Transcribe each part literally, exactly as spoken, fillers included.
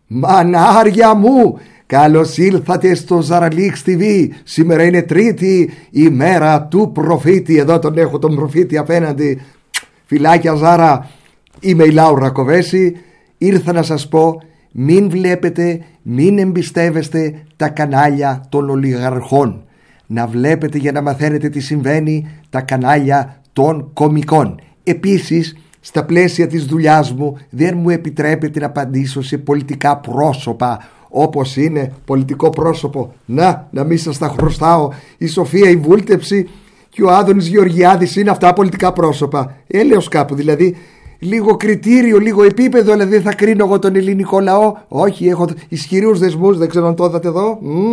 Μανάρια μου, καλώς ήλθατε στο Ζαραλίξ τι βι. Σήμερα είναι Τρίτη, η μέρα του προφήτη. Εδώ τον έχω τον προφήτη απέναντι. Φιλάκια Ζάρα, είμαι η Λάουρα Κοβέση. Ήρθα να σας πω, μην βλέπετε, μην εμπιστεύεστε τα κανάλια των ολιγαρχών. Να βλέπετε για να μαθαίνετε τι συμβαίνει τα κανάλια των κομικών. Επίσης, στα πλαίσια της δουλειάς μου δεν μου επιτρέπεται να απαντήσω σε πολιτικά πρόσωπα, όπως είναι πολιτικό πρόσωπο. Να, να μην σας τα χρωστάω. Η Σοφία η Βούλτεψη και ο Άδωνης Γεωργιάδης είναι αυτά πολιτικά πρόσωπα. Έλεος κάπου δηλαδή. Λίγο κριτήριο, λίγο επίπεδο, δηλαδή δεν θα κρίνω εγώ τον ελληνικό λαό. Όχι, έχω ισχυρούς δεσμούς, δεν ξέρω αν το είδατε εδώ. Μ.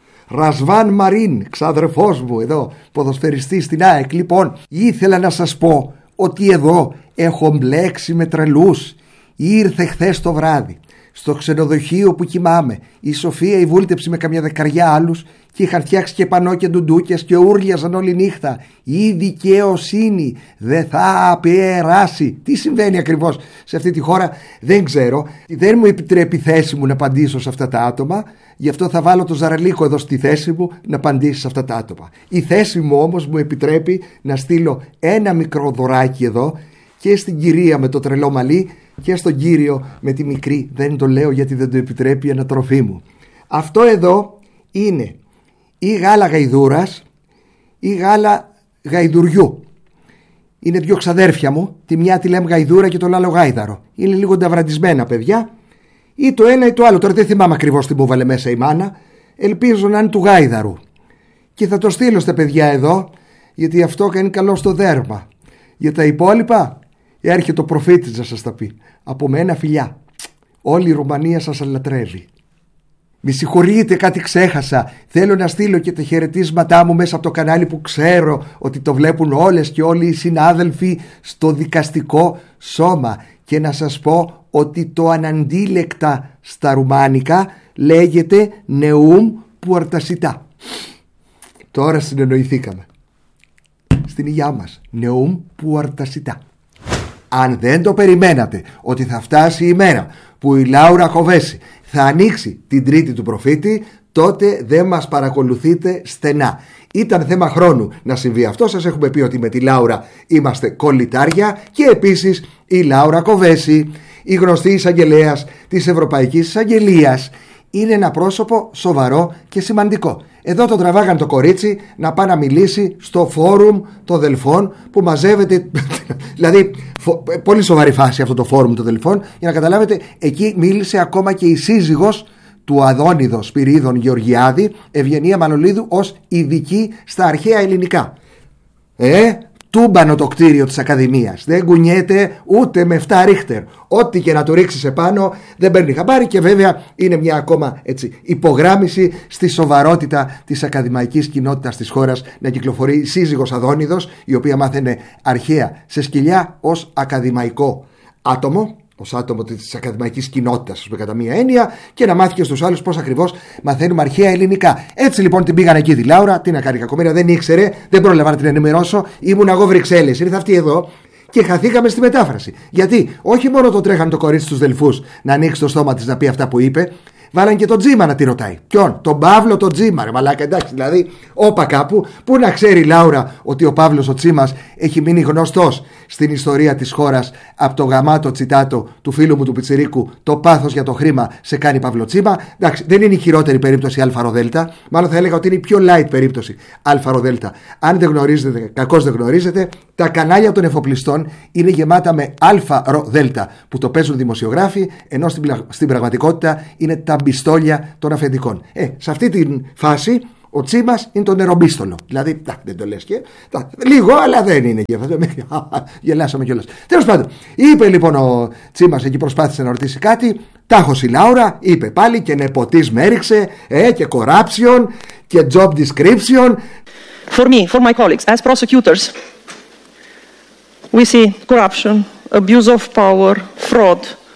Ρασβάν Μαρίν, ξαδερφός μου εδώ, ποδοσφαιριστής στην ΑΕΚ. Λοιπόν, ήθελα να σας πω ότι εδώ έχω μπλέξει με τρελούς. Ήρθε χθες το βράδυ στο ξενοδοχείο που κοιμάμαι η Σοφία η Βούλτεψη με καμιά δεκαριά άλλους και είχαν φτιάξει και πανό και ντουντούκες και ούρλιαζαν όλη νύχτα. Η δικαιοσύνη δεν θα περάσει. Τι συμβαίνει ακριβώς σε αυτή τη χώρα δεν ξέρω. Δεν μου επιτρέπει η θέση μου να απαντήσω σε αυτά τα άτομα. Γι' αυτό θα βάλω το Ζαραλίκο εδώ στη θέση μου να απαντήσει σε αυτά τα άτομα. Η θέση μου όμως μου επιτρέπει να στείλω ένα μικρό δωράκι εδώ και στην κυρία με το τρελό μαλλί και στον κύριο με τη μικρή. Δεν το λέω γιατί δεν το επιτρέπει η ανατροφή μου. Αυτό εδώ είναι ή γάλα γαϊδούρας ή γάλα γαϊδουριού. Είναι δύο ξαδέρφια μου. Τη μια τη λέμε γαϊδούρα και το άλλο γάιδαρο. Είναι λίγο νταβραντισμένα παιδιά. Ή το ένα ή το άλλο. Τώρα δεν θυμάμαι ακριβώς τι μου βάλε μέσα η μάνα. Ελπίζω να είναι του γάιδαρου. Και θα το στείλω στα παιδιά εδώ, γιατί αυτό κάνει καλό στο δέρμα. Για τα υπόλοιπα έρχεται ο προφήτης να σας τα πει. Από μένα φιλιά. Όλη η Ρουμανία σας λατρεύει. Μη συγχωρείτε, κάτι ξέχασα. Θέλω να στείλω και τα χαιρετίσματά μου μέσα από το κανάλι που ξέρω ότι το βλέπουν όλες και όλοι οι συνάδελφοι στο δικαστικό σώμα. Και να σας πω ότι το αναντίλεκτα στα ρουμάνικα λέγεται νεούμ πουαρτασιτά. Τώρα συνεννοηθήκαμε. Στην υγειά μας. Νεούμ πουαρτασιτά. Αν δεν το περιμένατε ότι θα φτάσει η μέρα που η Λάουρα Κοβέση θα ανοίξει την τρίτη του προφήτη, τότε δεν μας παρακολουθείτε στενά. Ήταν θέμα χρόνου να συμβεί αυτό. Σας έχουμε πει ότι με τη Λάουρα είμαστε κολλητάρια και επίσης η Λάουρα Κοβέση, η γνωστή εισαγγελέας της Ευρωπαϊκής Εισαγγελίας, είναι ένα πρόσωπο σοβαρό και σημαντικό. Εδώ το τραβάγαν το κορίτσι να πάει να μιλήσει στο φόρουμ των Δελφών που μαζεύεται. Δηλαδή, φο, πολύ σοβαρή φάση αυτό το φόρουμ των Δελφών. Για να καταλάβετε, εκεί μίλησε ακόμα και η σύζυγος του Αδόνιδο Σπυρίδων Γεωργιάδη, Ευγενία Μανολίδου, ως ειδική στα αρχαία ελληνικά. Ε, τούμπανο το κτίριο της Ακαδημίας. Δεν κουνιέται ούτε με εφτά ρίχτερ. Ό,τι και να το ρίξεις επάνω δεν παίρνει χαμπάρι. Και βέβαια είναι μια ακόμα έτσι, υπογράμμιση στη σοβαρότητα της ακαδημαϊκής κοινότητας της χώρας να κυκλοφορεί η σύζυγος Αδόνιδος, η οποία μάθαινε αρχαία σε σκυλιά ως ακαδημαϊκό άτομο, ως άτομο της ακαδημαϊκής κοινότητας, με κατά μία έννοια, και να μάθει και στους άλλους πώς ακριβώς μαθαίνουμε αρχαία ελληνικά. Έτσι λοιπόν την πήγαν εκεί τη Λάουρα, τι να κάνει κακομοίρα, δεν ήξερε, δεν πρόλαβα να την ενημερώσω. Ήμουν εγώ Βρυξέλλες, ήρθε αυτή εδώ και χαθήκαμε στη μετάφραση. Γιατί όχι μόνο το τρέχαν το κορίτσι στους Δελφούς να ανοίξει το στόμα της να πει αυτά που είπε, βάλαν και τον Τζίμα να τη ρωτάει. Ποιον? Τον Παύλο τον Τζίμα, ρε μαλάκα, εντάξει, δηλαδή, όπα κάπου. Πού να ξέρει η Λάουρα ότι ο Παύλος ο Τσίμας έχει μείνει γνωστός στην ιστορία της χώρας από το γαμάτο τσιτάτο του φίλου μου του Πιτσιρίκου, το πάθος για το χρήμα σε κάνει Παύλο Τσίμα. Εντάξει, δεν είναι η χειρότερη περίπτωση αλφαροδέλτα. Μάλλον θα έλεγα ότι είναι η πιο light περίπτωση αλφαροδέλτα. Αν δεν γνωρίζετε, κακώς δεν γνωρίζετε, τα κανάλια των εφοπλιστών είναι γεμάτα με αλφαροδέλτα που το παίζουν δημοσιογράφοι, ενώ στην, στην πραγματικότητα είναι τα πιστόλια των αφεντικών. Ε, σε αυτή τη φάση ο Τσίμας είναι το νερομπίστολο. Δηλαδή, τά, δεν το λες και. Τά, λίγο, αλλά δεν είναι και αυτό. Γελάσαμε κιόλας. Τέλος πάντων, είπε λοιπόν ο Τσίμας εκεί, προσπάθησε να ρωτήσει κάτι. Τάχος η Λάουρα, είπε πάλι και νεποτίσμ έριξε, ε, και corruption και job description. For me, for my colleagues, as prosecutors, we see corruption, abuse of power, fraud,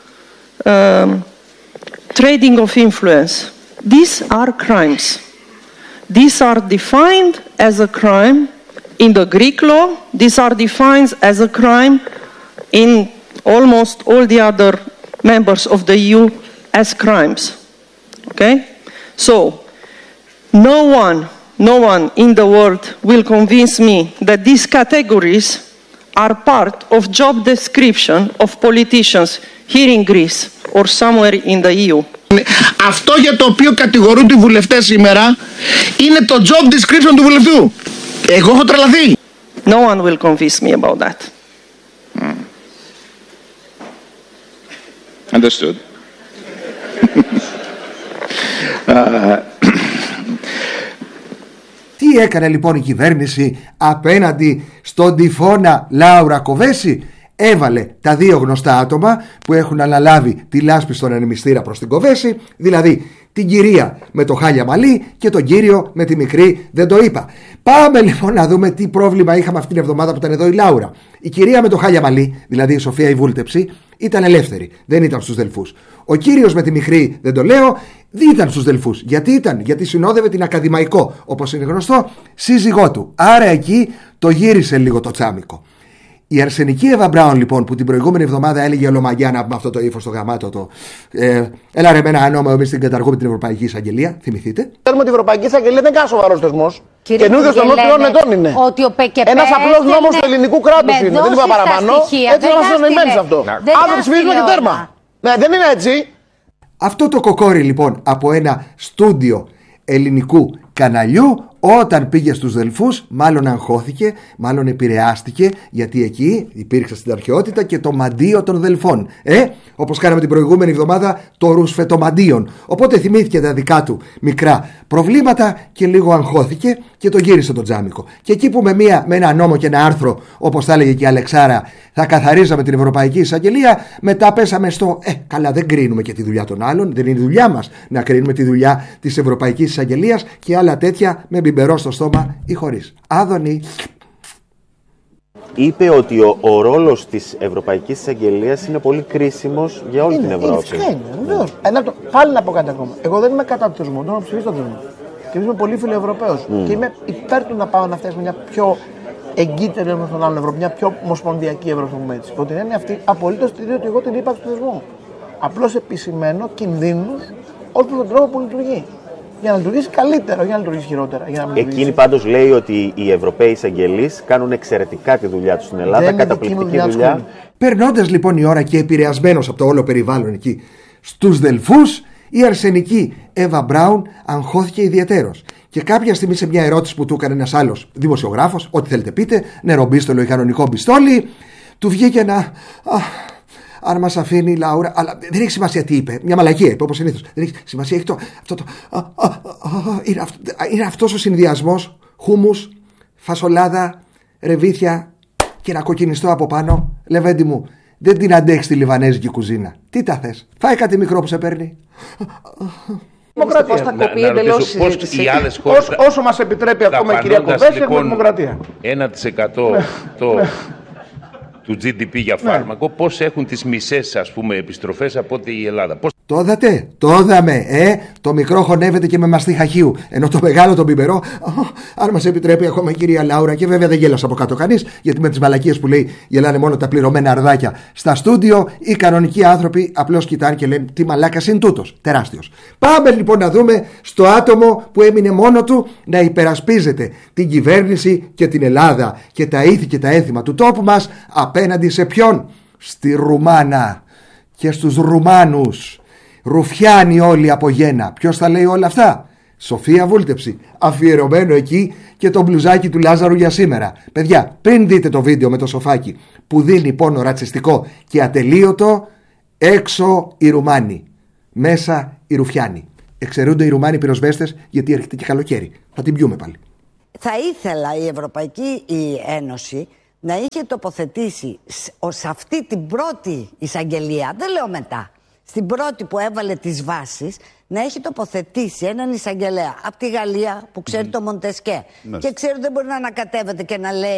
um, trading of influence. These are crimes. These are defined as a crime in the Greek law. These are defined as a crime in almost all the other members of the E U as crimes. Okay? So, no one, no one in the world will convince me that these categories are part of job description of politicians here in Greece or somewhere in the E U. Αυτό για το οποίο κατηγορούν οι βουλευτές σήμερα είναι το job description του βουλευτού. Εγώ έχω τρελαθεί. No one will convince me about that. Mm. Understood. uh, Τι έκανε λοιπόν η κυβέρνηση απέναντι στον τυφώνα Λάουρα Κοβέση? Έβαλε τα δύο γνωστά άτομα που έχουν αναλάβει τη λάσπη στον ανεμιστήρα προς την Κοβέση, δηλαδή την κυρία με το χάλια μαλλί και τον κύριο με τη μικρή δεν το είπα. Πάμε λοιπόν να δούμε τι πρόβλημα είχαμε αυτήν την εβδομάδα που ήταν εδώ η Λάουρα. Η κυρία με το χάλια μαλλί, δηλαδή η Σοφία η Βούλτεψη, ήταν ελεύθερη, δεν ήταν στους Δελφούς. Ο κύριος με τη μικρή, δεν το λέω, δεν ήταν στους Δελφούς. Γιατί ήταν? Γιατί συνόδευε την Ακαδημαϊκό, όπως είναι γνωστό, σύζυγό του. Άρα εκεί το γύρισε λίγο το τσάμικο. Η αρσενική Εύα Μπράουν λοιπόν, που την προηγούμενη εβδομάδα έλεγε Ολομαγιάννα με αυτό το ύφος το γαμάτο το ε, έλα ρε μένα ανώμα εμείς την καταργούμε την Ευρωπαϊκή Εισαγγελία, θυμηθείτε. Θέλουμε την Ευρωπαϊκή Εισαγγελία, δεν είναι κανένα σοβαρός θεσμός. Καινούργιος των τριών ετών είναι. Ένας απλός νόμος του ελληνικού κράτους είναι, δεν είπα παραπάνω. Έτσι είμαστε εννοημένοι σε αυτό. Αύριο ψηφίζουμε και τέρμα. Ναι, δεν είναι έτσι. Αυτό το κοκόρι λοιπόν από ένα στούντιο ελληνικού καναλιού, όταν πήγε στους Δελφούς μάλλον αγχώθηκε, μάλλον επηρεάστηκε, γιατί εκεί υπήρξε στην αρχαιότητα και το μαντίο των Δελφών, ε? όπως κάναμε την προηγούμενη εβδομάδα το ρουσφετομαντίον. Οπότε θυμήθηκε τα δικά του μικρά προβλήματα και λίγο αγχώθηκε και το γύρισε τον τζάμικο. Και εκεί που με, μία, με ένα νόμο και ένα άρθρο, όπως θα έλεγε και η Αλεξάρα, θα καθαρίζαμε την Ευρωπαϊκή Εισαγγελία, μετά πέσαμε στο ε, καλά, δεν κρίνουμε και τη δουλειά των άλλων, δεν είναι η δουλειά μας να κρίνουμε τη δουλειά της Ευρωπαϊκής Εισαγγελίας και άλλα τέτοια με μπιμπερό στο στόμα ή χωρίς. Άδωνη. Είπε ότι ο, ο ρόλος της Ευρωπαϊκής Εισαγγελίας είναι πολύ κρίσιμος για όλη είναι, την Ευρώπη. Είναι, είναι, βεβαίως. Ένα, πάλι να πω κάτι ακόμα. Εγώ δεν είμαι κατά του θεσμού, θέλω να ψηφίσω τον θεσμό. Και είμαι πολύ φιλοευρωπαίος. Mm. Και είμαι υπέρ του να πάω να φτιάξουμε μια πιο εγκύτερη με τον άλλον Ευρώπη, μια πιο ομοσπονδιακή Ευρώπη, πούμε έτσι. Ότι είναι αυτή απολύτως τη ότι εγώ την ύπαρξη του θεσμού. Απλώς επισημαίνω κινδύνους ως προς τον τρόπο που λειτουργεί. Για να λειτουργήσει καλύτερα, για να λειτουργήσει χειρότερα. Για να Εκείνη λειτουργήσει. Πάντως λέει ότι οι Ευρωπαίοι εισαγγελείς κάνουν εξαιρετικά τη δουλειά τους στην Ελλάδα, καταπληκτική δουλειά. δουλειά. Περνώντας λοιπόν η ώρα και επηρεασμένος από το όλο περιβάλλον εκεί στους Δελφούς, η αρσενική Εύα Μπράουν αγχώθηκε ιδιαιτέρως. Και κάποια στιγμή σε μια ερώτηση που του έκανε ένας άλλος δημοσιογράφος, ό,τι θέλετε πείτε, νερομπίστολο ή κανονικό μπιστόλι, του βγήκε ένα. Αν μας αφήνει η Λάουρα, αλλά δεν έχει σημασία τι είπε. Μια μαλακία είπε, όπως συνήθως. Δεν έχει σημασία, έχει το. Αυτό το α, α, α, είναι, αυτό, είναι αυτός ο συνδυασμός χούμους, φασολάδα, ρεβίθια και ένα κοκκινιστό από πάνω. Λεβέντη μου, δεν την αντέχεις τη λιβανέζικη κουζίνα. Τι τα θες, φάει κάτι μικρό που σε παίρνει. Δημοκρατία. Πώς θα κοπεί εντελώς η συζήτηση. Όσο μας επιτρέπει ακόμα η κυρία Κοβέση, έχουμε δημοκρατία. ένα τοις εκατό το. του τζι ντι πι για φάρμακο, ναι. Πώς έχουν τις μισές ας πούμε επιστροφές από ό,τι η Ελλάδα. Πώς... Το είδατε, το είδαμε, ε, το μικρό χωνεύεται και με μαστί χαχείου, ενώ το μεγάλο τον πιπερό, αν μας επιτρέπει ακόμα η κυρία Λάουρα, και βέβαια δεν γέλασε από κάτω κανείς, γιατί με τις μαλακίες που λέει γελάνε μόνο τα πληρωμένα αρδάκια στα στούντιο, οι κανονικοί άνθρωποι απλώς κοιτάνε και λένε τι μαλάκας είναι τούτος, τεράστιος. Πάμε λοιπόν να δούμε στο άτομο που έμεινε μόνο του να υπερασπίζεται την κυβέρνηση και την Ελλάδα και τα ήθη και τα έθιμα του τόπου μας απέναντι σε ποιον? Στη Ρουμάνα και στους Ρουμάνους. Ρουφιάνοι όλοι από γένα. Ποιος θα λέει όλα αυτά? Σοφία Βούλτεψη. Αφιερωμένο εκεί και το μπλουζάκι του Λάζαρου για σήμερα. Παιδιά, πριν δείτε το βίντεο με το σοφάκι που δίνει πόνο ρατσιστικό και ατελείωτο, έξω οι Ρουμάνοι, μέσα οι Ρουφιάνοι. Εξαιρούνται οι Ρουμάνοι πυροσβέστες, γιατί έρχεται και καλοκαίρι. Θα την πιούμε πάλι. Θα ήθελα η Ευρωπαϊκή Ένωση να είχε τοποθετήσει ως αυτή την πρώτη εισαγγελία, δεν λέω μετά, στην πρώτη που έβαλε τις βάσεις, να έχει τοποθετήσει έναν εισαγγελέα από τη Γαλλία που ξέρει mm. το Μοντεσκέ mm. και ξέρει ότι δεν μπορεί να ανακατεύεται και να λέει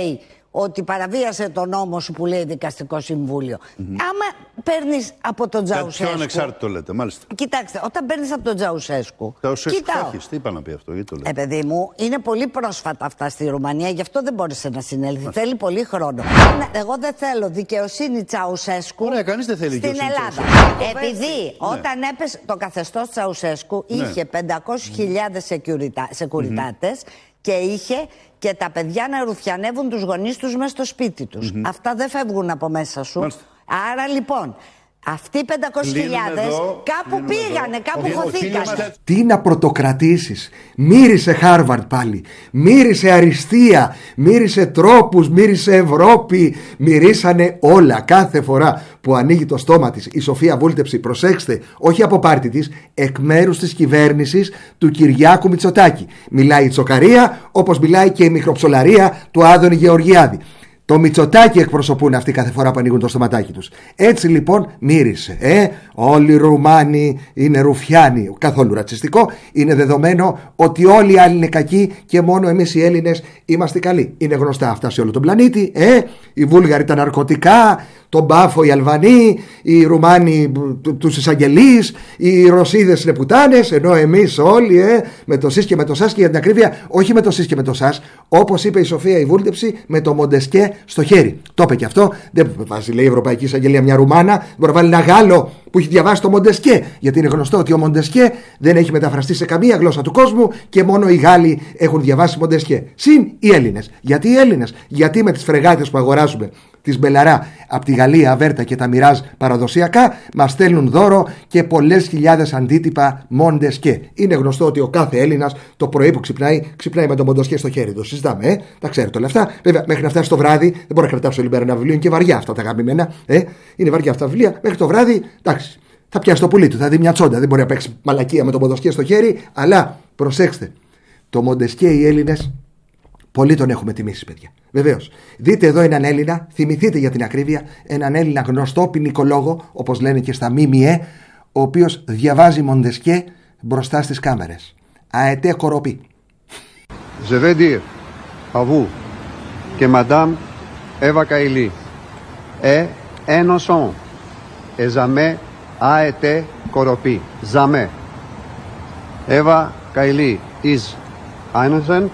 ότι παραβίασε τον νόμο σου που λέει Δικαστικό Συμβούλιο. Mm-hmm. Άμα παίρνεις από τον Τζαουσέσκου. Κάτι πιο ανεξάρτητο λέτε, μάλιστα. Κοιτάξτε, όταν παίρνεις από τον Τζαουσέσκου. Τζαουσέσκου τι είπα να πει αυτό, γιατί το λέτε. Ε, παιδί μου, είναι πολύ πρόσφατα αυτά στη Ρουμανία, γι' αυτό δεν μπόρεσε να συνέλθει. Μάλιστα. Θέλει πολύ χρόνο. Εγώ δεν θέλω δικαιοσύνη Τσαουσέσκου. Ωραία, κανείς δεν θέλει στην δικαιοσύνη Ελλάδα. Τσαουσέσκου. Επειδή ναι. όταν έπεσε το καθεστώς Τσαουσέσκου ναι. είχε πεντακόσιες χιλιάδες σεκουριτάτες mm-hmm. και είχε και τα παιδιά να ρουφιανεύουν τους γονείς τους μέσα στο σπίτι τους. Mm-hmm. Αυτά δεν φεύγουν από μέσα σου. Μάλιστα. Άρα λοιπόν, αυτοί οι πεντακόσιες χιλιάδες κάπου πήγανε, εδώ. κάπου χωθήκανε. Τι να πρωτοκρατήσεις. Μύρισε Χάρβαρντ πάλι. Μύρισε αριστεία. Μύρισε τρόπους. Μύρισε Ευρώπη. Μυρίσανε όλα. Κάθε φορά που ανοίγει το στόμα της η Σοφία Βούλτεψη, προσέξτε, όχι από πάρτι της, εκ μέρους της κυβέρνησης του Κυριάκου Μητσοτάκη. Μιλάει η τσοκαρία όπως μιλάει και η μικροψολαρία του Άδωνη Γεωργιάδη. Το Μητσοτάκι εκπροσωπούν αυτοί κάθε φορά που ανοίγουν το στοματάκι τους. Έτσι λοιπόν μύρισε. Ε, όλοι οι Ρουμάνοι είναι ρουφιάνοι. Καθόλου ρατσιστικό. Είναι δεδομένο ότι όλοι οι άλλοι είναι κακοί και μόνο εμείς οι Έλληνες είμαστε καλοί. Είναι γνωστά αυτά σε όλο τον πλανήτη. Ε, οι Βούλγαροι τα ναρκωτικά, τον Μπάφο οι Αλβανοί, οι Ρουμάνοι τους εισαγγελείς, οι Ρωσίδες είναι πουτάνες, ενώ εμείς όλοι ε, με το σεις και με το σας, και για την ακρίβεια όχι με το σεις και με το σας, όπως είπε η Σοφία η Βούλτεψη, με το Μοντεσκέ στο χέρι. Το είπε και αυτό. Δεν βάζει, λέει η Ευρωπαϊκή Εισαγγελία, μια Ρουμάνα, μπορεί να βάλει ένα Γάλλο που έχει διαβάσει το Μοντεσκέ. Γιατί είναι γνωστό ότι ο Μοντεσκέ δεν έχει μεταφραστεί σε καμία γλώσσα του κόσμου και μόνο οι Γάλλοι έχουν διαβάσει Μοντεσκέ. Συν οι Έλληνες. Γιατί οι Έλληνες? Γιατί με τις φρεγάτες που αγοράζουμε της Μπελαρά από τη Γαλλία, Αβέρτα και τα Μιράζ παραδοσιακά, μας στέλνουν δώρο και πολλές χιλιάδες αντίτυπα Μοντεσκέ. Είναι γνωστό ότι ο κάθε Έλληνας το πρωί που ξυπνάει, ξυπνάει με το Μοντεσκέ στο χέρι. Το συζητάμε, ε? Τα ξέρετε όλα αυτά. Βέβαια, μέχρι να φτάσει το βράδυ, δεν μπορεί να κρατάψω όλη μέρα ένα βιβλίο, είναι και βαριά αυτά τα αγαπημένα. Ε? Είναι βαριά αυτά τα βιβλία. Μέχρι το βράδυ, εντάξει, θα πιάσει το πουλί του, θα δει μια τσόντα. Δεν μπορεί να παίξει μαλακία με το Μοντεσκέ στο χέρι, αλλά προσέξτε, το Μοντεσκέ οι Έλληνες πολύ τον έχουμε τιμήσει, παιδιά. Βεβαίως. Δείτε εδώ έναν Έλληνα, θυμηθείτε για την ακρίβεια, έναν Έλληνα γνωστό ποινικολόγο, όπως λένε και στα ΜΜΕ, ο οποίος διαβάζει Μοντεσκέ μπροστά στις κάμερες. Αετέ κοροπή. Je vais dire à vous que Madame Eva Kaili est innocente et jamais a été corrompue. Jamais. Eva Kaili is innocent.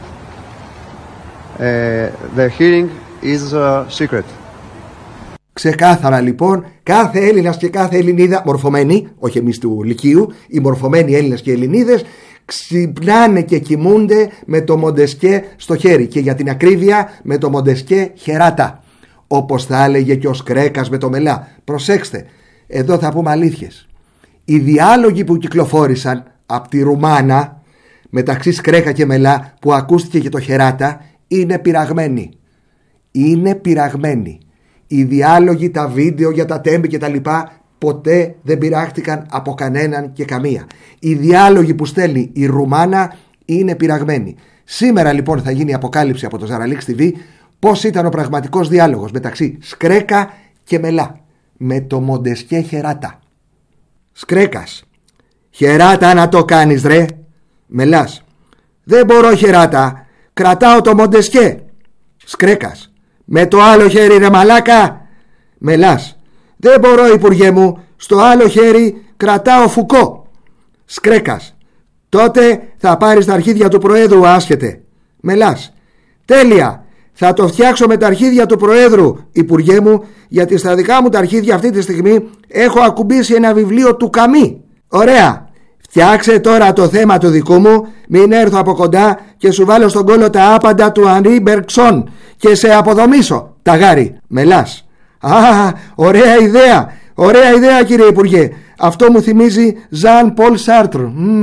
Uh, the hearing is uh, secret. Ξεκάθαρα λοιπόν, κάθε Έλληνας και κάθε Ελληνίδα, μορφωμένοι, όχι εμείς του Λυκείου, οι μορφωμένοι Έλληνες και Ελληνίδες, ξυπνάνε και κοιμούνται με το Μοντεσκέ στο χέρι. Και για την ακρίβεια, με το Μοντεσκέ χεράτα. Όπως θα έλεγε και ο Σκρέκας με το Μελά. Προσέξτε, εδώ θα πούμε αλήθειες. Οι διάλογοι που κυκλοφόρησαν από τη Ρουμάνα μεταξύ Σκρέκα και Μελά, που ακούστηκε και το χεράτα, είναι πειραγμένοι. Είναι πειραγμένοι. Οι διάλογοι, τα βίντεο για τα τέμπη και τα λοιπά ποτέ δεν πειράχτηκαν από κανέναν και καμία. Οι διάλογοι που στέλνει η Ρουμάνα είναι πειραγμένοι. Σήμερα λοιπόν θα γίνει η αποκάλυψη από το Ζαραλίξ τι βι πώς ήταν ο πραγματικός διάλογος μεταξύ Σκρέκα και Μελά με το Μοντεσκέ χεράτα. Σκρέκας: χεράτα να το κάνεις ρε. Μελάς: δεν μπορώ χεράτα, κρατάω το Μοντεσκέ. Σκρέκας: με το άλλο χέρι ρε μαλάκα. Μελάς: δεν μπορώ υπουργέ μου, στο άλλο χέρι κρατάω Φουκώ. Σκρέκας: τότε θα πάρεις τα αρχίδια του Προέδρου άσχετε. Μελάς: τέλεια, θα το φτιάξω με τα αρχίδια του Προέδρου υπουργέ μου, γιατί στα δικά μου τα αρχίδια αυτή τη στιγμή έχω ακουμπήσει ένα βιβλίο του Καμί. Ωραία, φτιάξε τώρα το θέμα του δικού μου, μην έρθω από κοντά και σου βάλω στον κόλο τα άπαντα του Ανρί Μπεργκσόν και σε αποδομήσω, ταγάρι. Μελάς: α, ωραία ιδέα, ωραία ιδέα κύριε Υπουργέ. Αυτό μου θυμίζει Ζαν Πολ Σάρτρ.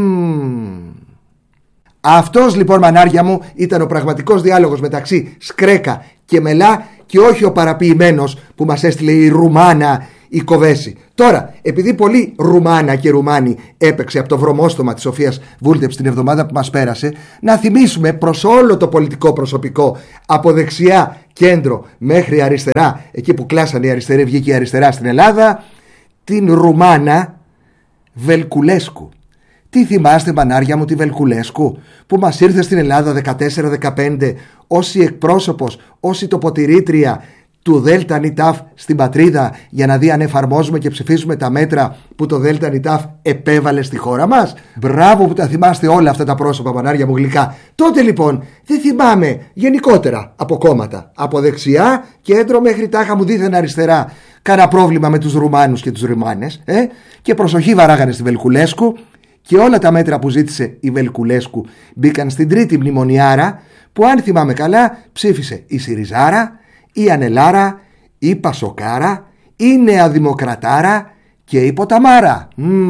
Αυτός λοιπόν, μανάρια μου, ήταν ο πραγματικός διάλογος μεταξύ Σκρέκα και Μελά και όχι ο παραποιημένος που μας έστειλε η Ρουμάνα η Κοβέση. Τώρα, επειδή πολλοί Ρουμάνα και Ρουμάνοι έπαιξε από το βρωμόστομα της Σοφίας Βούλτεψη την εβδομάδα που μας πέρασε, να θυμίσουμε προς όλο το πολιτικό προσωπικό, από δεξιά, κέντρο μέχρι αριστερά, εκεί που κλάσανε η αριστερή, βγήκε η αριστερά στην Ελλάδα, την Ρουμάνα Βελκουλέσκου, Τι θυμάστε, μανάρια μου, τη Βελκουλέσκου που μας ήρθε στην Ελλάδα δεκατέσσερα δεκαπέντε ως η εκπρόσωπος, ως η τοποτηρήτρια του Δέλτα Νιτάφ στην πατρίδα, για να δει αν εφαρμόζουμε και ψηφίσουμε τα μέτρα που το Δέλτα Νιτάφ επέβαλε στη χώρα μας? Μπράβο που τα θυμάστε όλα αυτά τα πρόσωπα, μανάρια μου γλυκά. Τότε λοιπόν δεν θυμάμαι γενικότερα από κόμματα, από δεξιά κέντρο μέχρι τάχα μου δίθεν αριστερά, κάνα πρόβλημα με τους Ρουμάνους και τους Ρημάνες, ε? Και προσοχή βαράγανε στη Βελκουλέσκου, και όλα τα μέτρα που ζήτησε η Βελκουλέσκου μπήκαν στην τρίτη μνημονιάρα, που αν θυμάμαι καλά ψήφισε η Σιριζάρα, η Ανελάρα, η Πασοκάρα, η Νέα Δημοκρατάρα και η Ποταμάρα.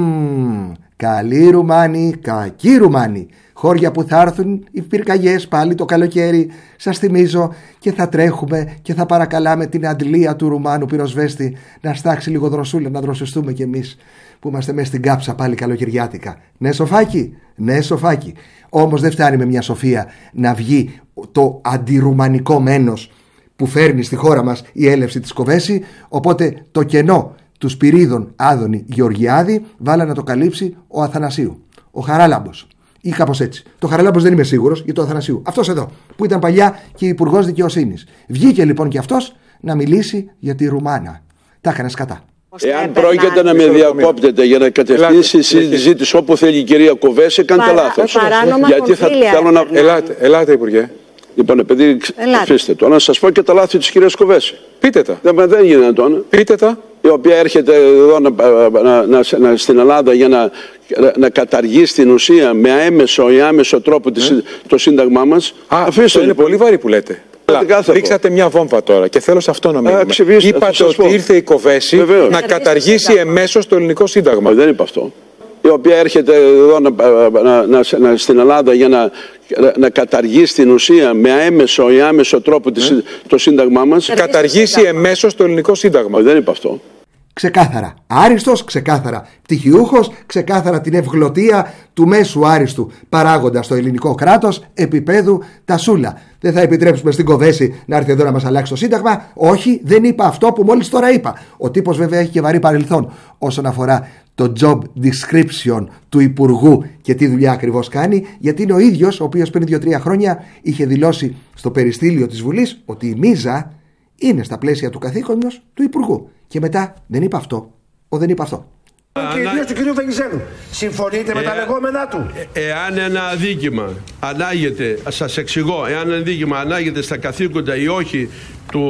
Μμμ, καλοί Ρουμάνοι, κακοί Ρουμάνοι. Χώρια που θα έρθουν οι πυρκαγιές πάλι το καλοκαίρι, σας θυμίζω, και θα τρέχουμε και θα παρακαλάμε την αντλία του Ρουμάνου πυροσβέστη να στάξει λίγο δροσούλα, να δροσιστούμε κι εμείς που είμαστε μέσα στην κάψα πάλι καλοκαιριάτικα. Ναι, σοφάκι, ναι, σοφάκι. Όμως δεν φτάνει με μια σοφία να βγει το αντιρουμανικό μένος που φέρνει στη χώρα μας η έλευση της Κοβέση, οπότε το κενό του Σπυρίδων Άδωνη Γεωργιάδη βάλα να το καλύψει ο Αθανασίου, ο Χαράλαμπος ή κάπως έτσι. Το Χαράλαμπος δεν είμαι σίγουρος, για το Αθανασίου, αυτός εδώ που ήταν παλιά και υπουργός δικαιοσύνης. Βγήκε λοιπόν και αυτός να μιλήσει για τη Ρουμάνα. Τα έκανε σκατά. Εάν πρόκειται να με διακόπτετε για να κατευθύνσει η συζήτηση όπου θέλει η κυρία Κοβέση, κάντε λάθος. Γιατί θα θέλω να. Ελάτε, ελάτε, Υπουργέ. Λοιπόν, επειδή αφήστε το, να σας πω και τα λάθη της κυρίας Κοβέση. Πείτε τα. Δεν, δεν είναι δυνατόν. Πείτε τα. Η οποία έρχεται εδώ να, να, να, να, στην Ελλάδα για να, να καταργεί στην ουσία με άμεσο ή άμεσο τρόπο της, mm. το σύνταγμά μας. Α, αφήστε. Είναι λοιπόν πολύ βαρύ που λέτε. Ρίξατε μια βόμβα τώρα και θέλω σε αυτό να μείνουμε. Είπατε ότι ήρθε η Κοβέση Βεβαίως. να καταργήσει εμέσως το ελληνικό σύνταγμα. Όχι, δεν είπα αυτό. Η οποία έρχεται εδώ να, να, να, να, στην Ελλάδα για να, να καταργεί στην ουσία με άμεσο ή άμεσο τρόπο της, mm. το σύνταγμά μας. Καταργήσει εμέσως το ελληνικό σύνταγμα. Όχι, δεν είπα αυτό. Ξεκάθαρα άριστος, ξεκάθαρα πτυχιούχος, ξεκάθαρα την ευγλωτία του μέσου άριστου παράγοντα στο ελληνικό κράτος επίπεδου Τασούλα. Δεν θα επιτρέψουμε στην Κοβέση να έρθει εδώ να μας αλλάξει το σύνταγμα. Όχι, δεν είπα αυτό που μόλις τώρα είπα. Ο τύπος βέβαια έχει και βαρύ παρελθόν όσον αφορά το job description του Υπουργού και τι δουλειά ακριβώς κάνει, γιατί είναι ο ίδιος ο οποίος πριν δύο τρία χρόνια είχε δηλώσει στο περιστήλιο της Βουλής ότι η μίζα είναι στα πλαίσια του καθήκοντος του Υπουργού. Και μετά δεν είπα αυτό. Ο δεν είπα αυτό. Κυρίως του κυρίου Βενιζέλου. Συμφωνείτε ε, με τα λεγόμενά του? Ε, εάν ένα αδίκημα ανάγεται, σας εξηγώ, εάν ένα αδίκημα ανάγεται στα καθήκοντα ή όχι του,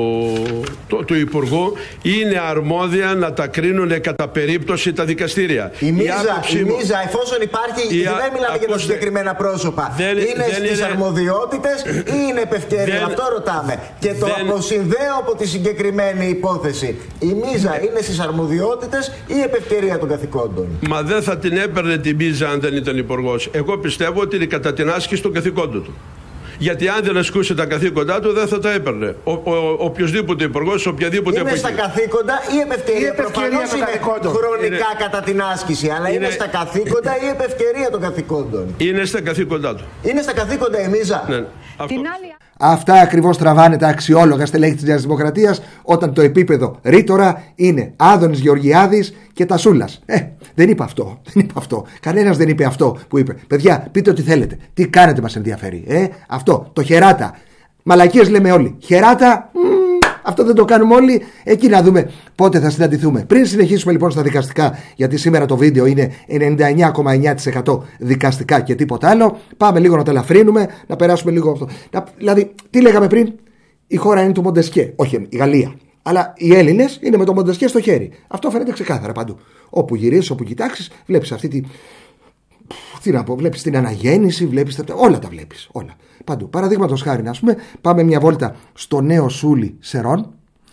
του, του Υπουργού, είναι αρμόδια να τα κρίνουν κατά περίπτωση τα δικαστήρια. Η μίζα, η, η μίζα εφόσον υπάρχει, η, δεν μιλάμε ακούστε, για τα συγκεκριμένα πρόσωπα. Δεν, είναι δεν στις είναι, αρμοδιότητες ή είναι επευκαιρία? Αυτό ρωτάμε. Και το δεν, αποσυνδέω από τη συγκεκριμένη υπόθεση. Η μίζα ε, είναι στις αρμοδιότητες ή επευκαιρία των καθηκόντων? Μα δεν θα την έπαιρνε τη μίζα αν δεν ήταν υπουργός. Εγώ πιστεύω ότι είναι κατά την άσκηση των καθηκόντων του. Γιατί αν δεν ασκούσε τα καθήκοντά του, δεν θα τα έπαιρνε. Ο, ο, ο, οποιοσδήποτε υπουργός, οποιαδήποτε είναι στα καθήκοντα ή επευκαιρία? Προφανώς είναι χρονικά είναι... κατά την άσκηση, αλλά είναι... είναι στα καθήκοντα ή επευκαιρία των καθηκόντων? Είναι στα καθήκοντά του. Είναι στα καθήκοντα η μίζα. Ναι. Αυτό... Αυτά ακριβώς τραβάνε τα αξιόλογα στελέχη της Νέας Δημοκρατίας όταν το επίπεδο ρήτορα είναι Άδωνης Γεωργιάδης και Τασούλας. Ε, δεν είπα αυτό. Δεν είπα αυτό. Κανένας δεν είπε αυτό που είπε. Παιδιά, πείτε ό,τι θέλετε. Τι κάνετε μας ενδιαφέρει. Ε, αυτό. Το χεράτα. Μαλακίες λέμε όλοι. Χεράτα. Μ, αυτό δεν το κάνουμε όλοι. Εκεί να δούμε πότε θα συναντηθούμε. Πριν συνεχίσουμε λοιπόν στα δικαστικά, γιατί σήμερα το βίντεο είναι ενενήντα εννιά κόμμα εννιά τοις εκατό δικαστικά και τίποτα άλλο, πάμε λίγο να τα ελαφρύνουμε, να περάσουμε λίγο αυτό. Να, δηλαδή, τι λέγαμε πριν? Η χώρα είναι του Μοντεσκέ. Όχι, η Γαλλία. Αλλά οι Έλληνες είναι με το Μοντεσκέ στο χέρι. Αυτό φαίνεται ξεκάθαρα παντού. Όπου γυρίσεις, όπου κοιτάξεις, βλέπεις αυτή τη. Τι να πω, βλέπεις την αναγέννηση, βλέπεις. Όλα τα βλέπεις. Όλα. Παντού. Παραδείγματος χάρη, να πούμε, πάμε μια βόλτα στο νέο Σούλι Σερών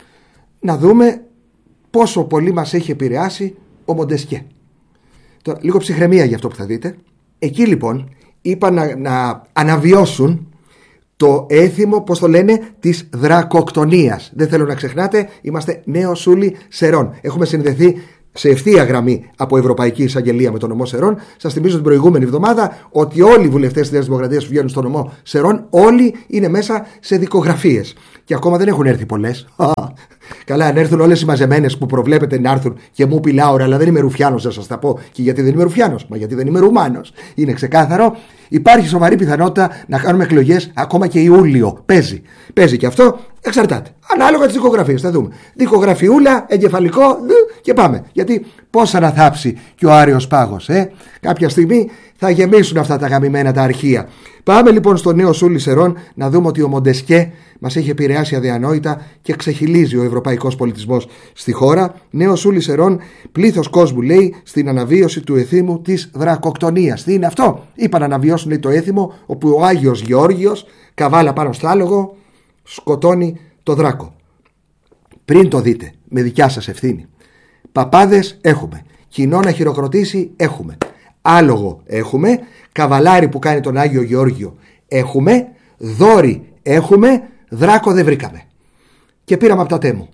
να δούμε πόσο πολύ μας έχει επηρεάσει ο Μοντεσκέ. Τώρα, λίγο ψυχραιμία για αυτό που θα δείτε. Εκεί λοιπόν είπαν να, να αναβιώσουν το έθιμο, πώς το λένε, της δρακοκτονίας. Δεν θέλω να ξεχνάτε, είμαστε νέο Σούλι Σερών. Έχουμε συνδεθεί σε ευθεία γραμμή από Ευρωπαϊκή Εισαγγελία με τον νομό Σερών. Σας θυμίζω την προηγούμενη εβδομάδα ότι όλοι οι βουλευτές της Νέας Δημοκρατίας που βγαίνουν στον νομό Σερών, όλοι είναι μέσα σε δικογραφίες. Και ακόμα δεν έχουν έρθει πολλές. Καλά, αν έρθουν όλες οι μαζεμένες που προβλέπετε να έρθουν και μου πει Λάουρα, αλλά δεν είμαι Ρουφιάνος, να σας τα πω. Και γιατί δεν είμαι Ρουφιάνος, μα γιατί δεν είμαι Ρουμάνος. Είναι ξεκάθαρο. Υπάρχει σοβαρή πιθανότητα να κάνουμε εκλογές ακόμα και Ιούλιο. Παίζει. Παίζει και αυτό. Εξαρτάται. Ανάλογα τις δικογραφίες. Θα δούμε. Δικογραφιούλα, εγκεφαλικό και πάμε. Γιατί πόσα να θάψει και ο Άριος Πάγος. Ε? Κάποια στιγμή θα γεμίσουν αυτά τα γαμημένα τα αρχεία. Πάμε λοιπόν στο νέο Σούλη Σερών να δούμε ότι ο Μοντεσκέ μας έχει επηρεάσει αδιανόητα και ξεχυλίζει ο ευρωπαϊκός πολιτισμός στη χώρα. Νέο Σούλη Σερών, πλήθος κόσμου λέει στην αναβίωση του εθήμου της δρακοκτονίας. Τι είναι αυτό? Είπαν να αναβιώσουν λέει, το έθιμο όπου ο Άγιος Γεώργιος, καβάλα πάνω στο άλογο, σκοτώνει το δράκο. Πριν το δείτε, με δικιά σας ευθύνη. Παπάδες έχουμε. Κοινό να χειροκροτήσει έχουμε. Άλογο έχουμε. Καβαλάρι που κάνει τον Άγιο Γεώργιο έχουμε. Δόρι έχουμε. Δράκο δεν βρήκαμε. Και πήραμε από τα τέμου.